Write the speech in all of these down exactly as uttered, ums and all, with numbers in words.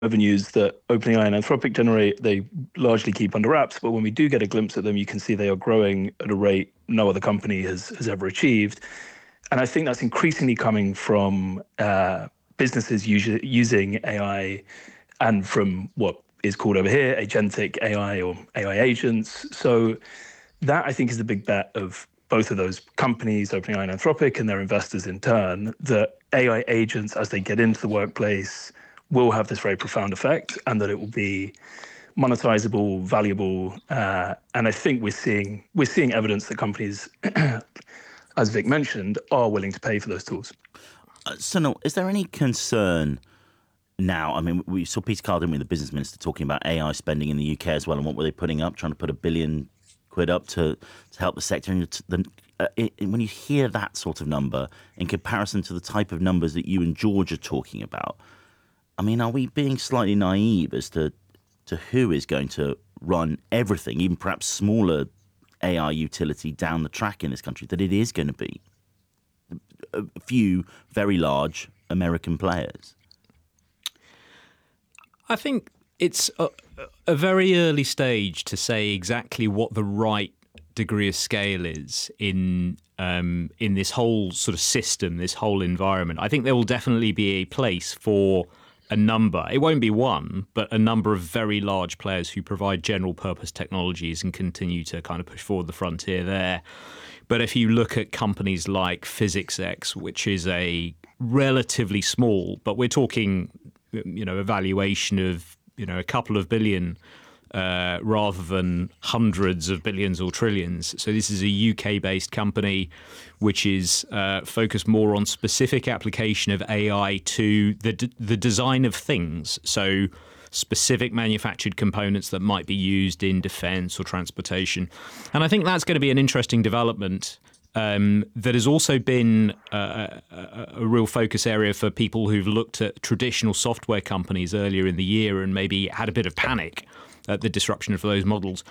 revenues that OpenAI and Anthropic generate, they largely keep under wraps. But when we do get a glimpse at them, you can see they are growing at a rate no other company has, has ever achieved. And I think that's increasingly coming from uh, businesses us- using A I and from what is called over here agentic A I or A I agents. So that, I think, is the big bet of both of those companies, OpenAI and Anthropic, and their investors in turn, that A I agents, as they get into the workplace, will have this very profound effect, and that it will be monetizable, valuable. Uh, and I think we're seeing we're seeing evidence that companies, as Vic mentioned, are willing to pay for those tools. Uh, Sunil, is there any concern now? I mean, we saw Peter Cardin, the business minister, talking about A I spending in the U K as well, and what were they putting up, trying to put a billion quid up to, to help the sector. And the, uh, it, when you hear that sort of number in comparison to the type of numbers that you and George are talking about, I mean, are we being slightly naive as to, to who is going to run everything, even perhaps smaller A I utility down the track in this country, that it is going to be a few very large American players? I think it's a, a very early stage to say exactly what the right degree of scale is in um, in this whole sort of system, this whole environment. I think there will definitely be a place for a number. It won't be one, but a number of very large players who provide general purpose technologies and continue to kind of push forward the frontier there. But if you look at companies like PhysicsX, which is a relatively small, but we're talking, you know, a valuation of, you know, a couple of billion uh, rather than hundreds of billions or trillions. So this is a U K-based company which is uh, focused more on specific application of A I to the d- the design of things. So specific manufactured components that might be used in defense or transportation. And I think that's going to be an interesting development um, that has also been uh, a, a real focus area for people who've looked at traditional software companies earlier in the year and maybe had a bit of panic at the disruption of those models.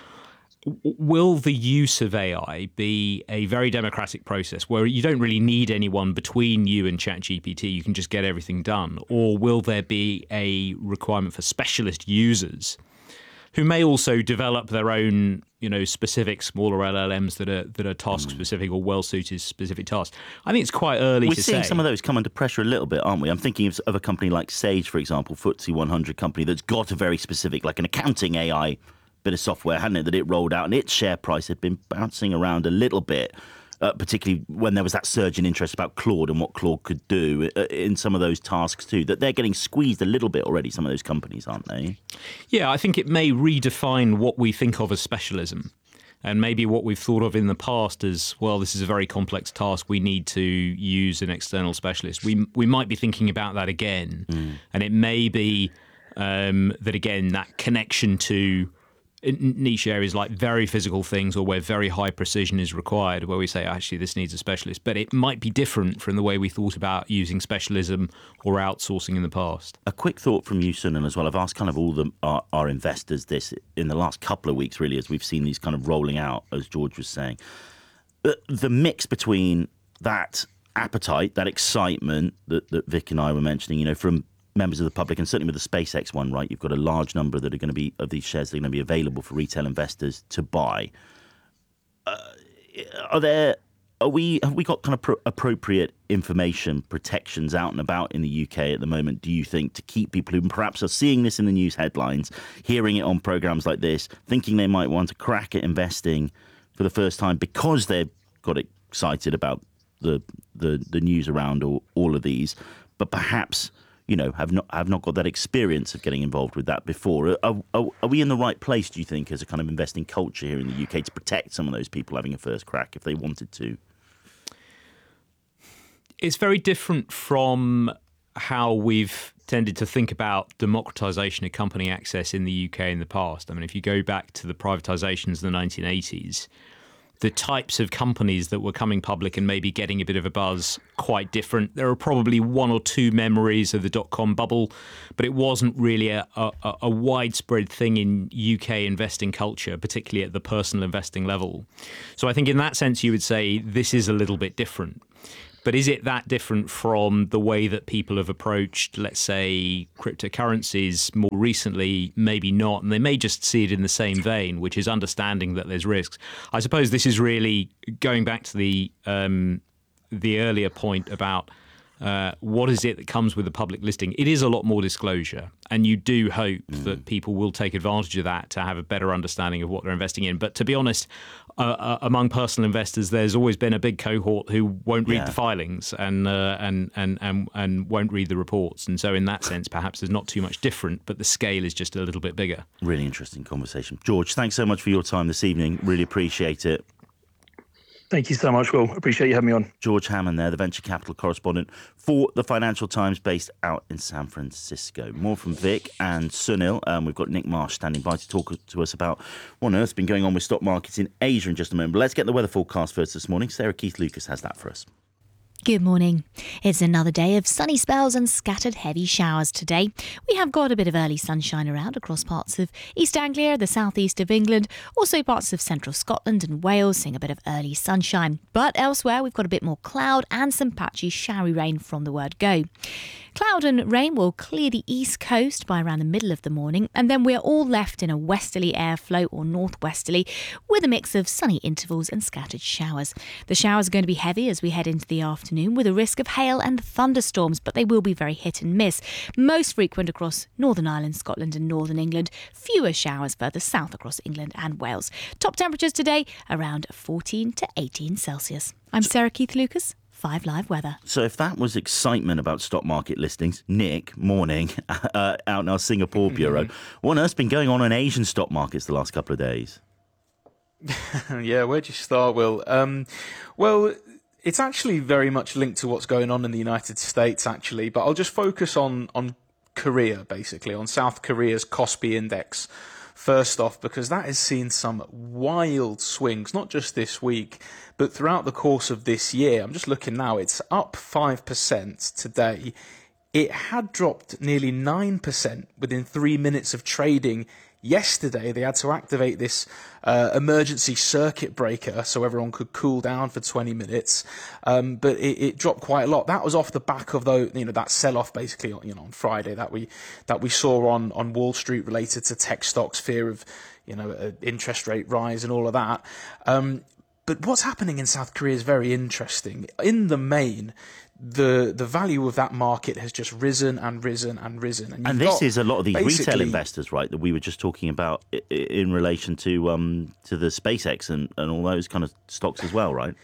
Will the use of A I be a very democratic process where you don't really need anyone between you and ChatGPT, you can just get everything done? Or will there be a requirement for specialist users who may also develop their own, you know, specific smaller L L Ms that are that are task specific or well suited to specific tasks? I think it's quite early We're to seeing say. some of those come under pressure a little bit, aren't we? I'm thinking of, of a company like Sage, for example, F T S E one hundred company that's got a very specific, like an accounting A I bit of software, hadn't it, that it rolled out, and its share price had been bouncing around a little bit, uh, particularly when there was that surge in interest about Claude and what Claude could do uh, in some of those tasks too, that they're getting squeezed a little bit already, some of those companies, aren't they? Yeah, I think it may redefine what we think of as specialism. And maybe what we've thought of in the past as, well, this is a very complex task, we need to use an external specialist. We we might be thinking about that again. Mm. And it may be um, that, again, that connection to niche areas like very physical things or where very high precision is required, where we say, actually, this needs a specialist. But it might be different from the way we thought about using specialism or outsourcing in the past. A quick thought from you, Sunil, as well. I've asked kind of all the, our, our investors this in the last couple of weeks, really, as we've seen these kind of rolling out, as George was saying. The, the mix between that appetite, that excitement that, that Vic and I were mentioning, you know, from members of the public, and certainly with the SpaceX one, right, you've got a large number that are going to be of these shares that are going to be available for retail investors to buy. Uh, are there, are we, have we got kind of pro- appropriate information protections out and about in the U K at the moment, do you think, to keep people who perhaps are seeing this in the news headlines, hearing it on programs like this, thinking they might want to crack at investing for the first time because they've got excited about the the, the news around all, all of these, but perhaps, you know, have not have not got that experience of getting involved with that before? Are, are, are we in the right place, do you think, as a kind of investing culture here in the U K to protect some of those people having a first crack if they wanted to? It's very different from how we've tended to think about democratization of company access in the U K in the past. I mean, if you go back to the privatizations in the nineteen eighties, the types of companies that were coming public and maybe getting a bit of a buzz quite different. There are probably one or two memories of the dot-com bubble, but it wasn't really a, a, a widespread thing in U K investing culture, particularly at the personal investing level. So I think in that sense, you would say this is a little bit different. But is it that different from the way that people have approached, let's say, cryptocurrencies more recently? Maybe not. And they may just see it in the same vein, which is understanding that there's risks. I suppose this is really going back to the um, the earlier point about uh, what is it that comes with a public listing. It is a lot more disclosure, and you do hope mm. that people will take advantage of that to have a better understanding of what they're investing in. But to be honest, uh, uh, among personal investors, there's always been a big cohort who won't read yeah. the filings and, uh, and and and and won't read the reports. And so in that sense, perhaps there's not too much different, but the scale is just a little bit bigger. Really interesting conversation. George, thanks so much for your time this evening. Really appreciate it. Thank you so much, Will. Appreciate you having me on. George Hammond there, the venture capital correspondent for the Financial Times based out in San Francisco. More from Vic and Sunil. Um, we've got Nick Marsh standing by to talk to us about what on earth's been going on with stock markets in Asia in just a moment. But let's get the weather forecast first this morning. Sarah Keith Lucas has that for us. Good morning. It's another day of sunny spells and scattered heavy showers today. We have got a bit of early sunshine around across parts of East Anglia, the southeast of England, also parts of central Scotland and Wales, seeing a bit of early sunshine. But elsewhere, we've got a bit more cloud and some patchy showery rain from the word go. Cloud and rain will clear the east coast by around the middle of the morning, and then we're all left in a westerly airflow or northwesterly with a mix of sunny intervals and scattered showers. The showers are going to be heavy as we head into the afternoon with a risk of hail and thunderstorms, but they will be very hit and miss. Most frequent across Northern Ireland, Scotland and Northern England. Fewer showers further south across England and Wales. Top temperatures today around fourteen to eighteen Celsius. I'm Sarah Keith Lucas. Five Live Weather. So if that was excitement about stock market listings, Nick, morning, uh, out in our Singapore bureau, what on earth's been going on in Asian stock markets the last couple of days? Yeah, where'd you start, Will? Um, well, it's actually very much linked to what's going on in the United States, actually, but I'll just focus on, on Korea, basically, on South Korea's Kospi Index. First off, because that has seen some wild swings, not just this week, but throughout the course of this year. I'm just looking now, it's up five percent today. It had dropped nearly nine percent within three minutes of trading yesterday. They had to activate this uh, emergency circuit breaker so everyone could cool down for twenty minutes. Um, but it, it dropped quite a lot. That was off the back of the, you know, that sell-off basically, you know, on Friday that we that we saw on on Wall Street related to tech stocks, fear of, you know, uh, interest rate rise and all of that. Um, but what's happening in South Korea is very interesting. In the main, the the value of that market has just risen and risen and risen. And, and this is a lot of these retail investors, right, that we were just talking about in relation to um to the SpaceX and, and all those kind of stocks as well, right?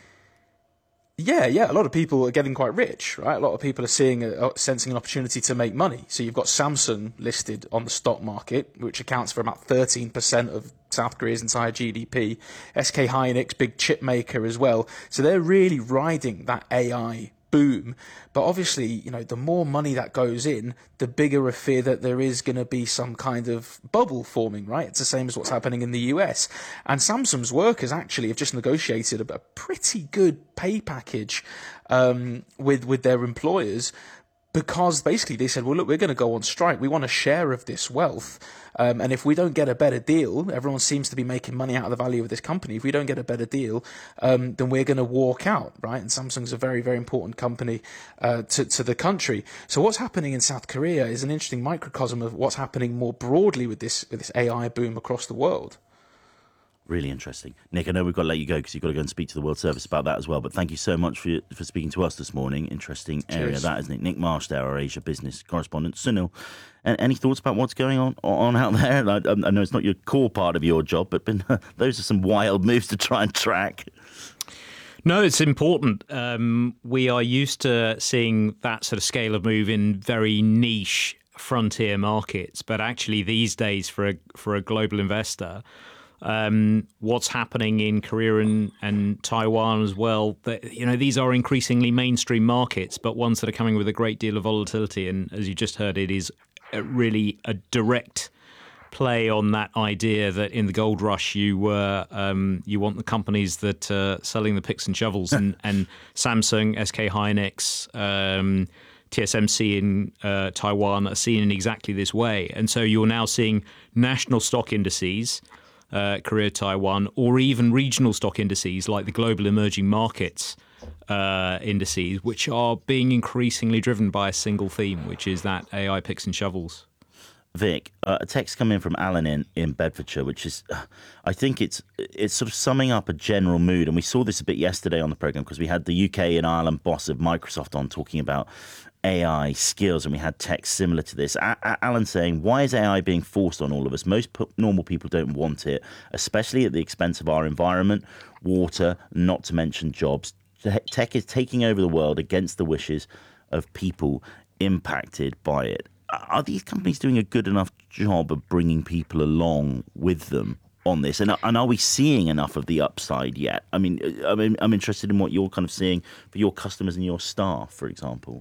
Yeah, yeah. A lot of people are getting quite rich, right? A lot of people are seeing, a, sensing an opportunity to make money. So you've got Samsung listed on the stock market, which accounts for about thirteen percent of South Korea's entire G D P. S K Hynix, big chip maker as well. So they're really riding that A I boom. But obviously, you know, the more money that goes in, the bigger a fear that there is going to be some kind of bubble forming, right? It's the same as what's happening in the U S. And Samsung's workers actually have just negotiated a, a pretty good pay package um, with, with their employers, because basically they said, well, look, we're going to go on strike. We want a share of this wealth. Um, and if we don't get a better deal, everyone seems to be making money out of the value of this company. If we don't get a better deal, um, then we're going to walk out, right? And Samsung's a very, very important company uh, to, to the country. So what's happening in South Korea is an interesting microcosm of what's happening more broadly with this, with this A I boom across the world. Really interesting. Nick, I know we've got to let you go because you've got to go and speak to the World Service about that as well. But thank you so much for for speaking to us this morning. Interesting area, Cheers. That, isn't it? Nick Marsh there, our Asia business correspondent. Sunil, any thoughts about what's going on on out there? I, I know it's not your core part of your job, but been, those are some wild moves to try and track. No, it's important. Um, we are used to seeing that sort of scale of move in very niche frontier markets. But actually these days for a, for a global investor, Um, what's happening in Korea and, and Taiwan as well. That, you know, these are increasingly mainstream markets, but ones that are coming with a great deal of volatility. And as you just heard, it is a really a direct play on that idea that in the gold rush you were um, you want the companies that are selling the picks and shovels, and, and Samsung, S K Hynix, um, T S M C in uh, Taiwan are seen in exactly this way. And so you're now seeing national stock indices, Uh, Korea, Taiwan, or even regional stock indices like the global emerging markets uh, indices, which are being increasingly driven by a single theme, which is that A I picks and shovels. Vic, uh, a text come in from Alan in, in Bedfordshire, which is, uh, I think it's it's sort of summing up a general mood. And we saw this a bit yesterday on the programme because we had the U K and Ireland boss of Microsoft on talking about A I skills, and we had text similar to this. A- A- Alan saying, why is A I being forced on all of us? Most p- normal people don't want it, especially at the expense of our environment, water, not to mention jobs. Te- Tech is taking over the world against the wishes of people impacted by it. Are these companies doing a good enough job of bringing people along with them on this? And, and are we seeing enough of the upside yet? I mean, I mean, I'm interested in what you're kind of seeing for your customers and your staff, for example.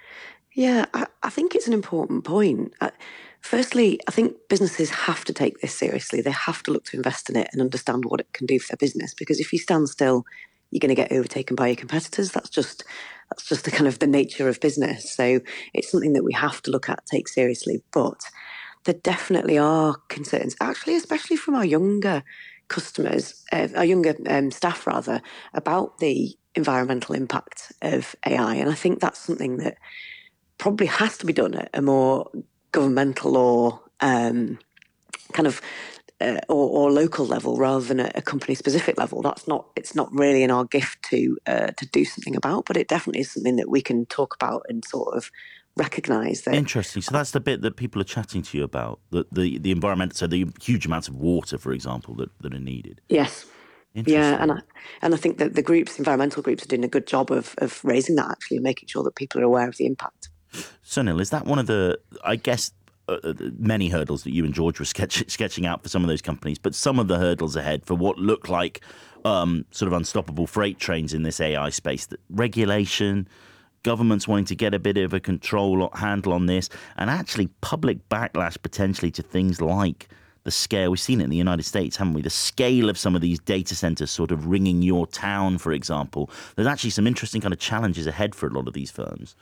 Yeah, I, I think it's an important point. Uh, firstly, I think businesses have to take this seriously. They have to look to invest in it and understand what it can do for their business. Because if you stand still, you're going to get overtaken by your competitors. That's just that's just the kind of the nature of business. So it's something that we have to look at, take seriously. But there definitely are concerns, actually, especially from our younger customers, uh, our younger um, staff rather, about the environmental impact of A I. And I think that's something that probably has to be done at a more governmental or um, kind of uh, or, or local level rather than a, a company-specific level. That's not. It's not really in our gift to uh, to do something about, but it definitely is something that we can talk about and sort of recognise that. Interesting. So that's the bit that people are chatting to you about, the the, the environment. So the huge amounts of water, for example, that, that are needed. Yes. Yeah, and I, and I think that the groups, environmental groups, are doing a good job of of raising that actually and making sure that people are aware of the impact. Sunil, is that one of the, I guess, uh, many hurdles that you and George were sketch, sketching out for some of those companies, but some of the hurdles ahead for what look like um, sort of unstoppable freight trains in this A I space? That regulation, governments wanting to get a bit of a control handle on this, and actually public backlash potentially to things like the scale. We've seen it in the United States, haven't we? The scale of some of these data centers sort of ringing your town, for example. There's actually some interesting kind of challenges ahead for a lot of these firms.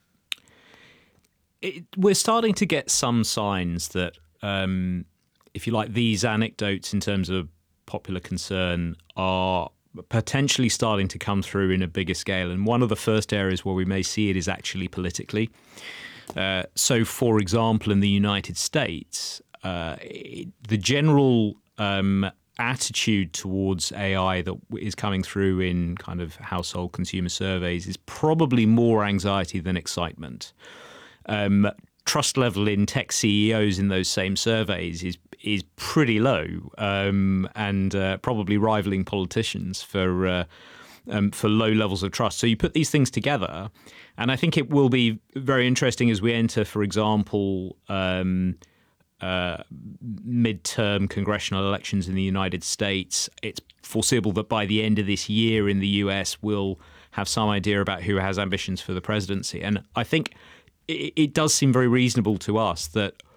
It, we're starting to get some signs that, um, if you like, these anecdotes in terms of popular concern are potentially starting to come through in a bigger scale. And one of the first areas where we may see it is actually politically. Uh, so, for example, in the United States, uh, it, the general um, attitude towards A I that is coming through in kind of household consumer surveys is probably more anxiety than excitement. Um, trust level in tech C E Os in those same surveys is is pretty low, um, and uh, probably rivaling politicians for uh, um, for low levels of trust. So you put these things together, and I think it will be very interesting as we enter, for example, um, uh, midterm congressional elections in the United States. It's foreseeable that by the end of this year in the U S, we'll have some idea about who has ambitions for the presidency, and I think it does seem very reasonable to us that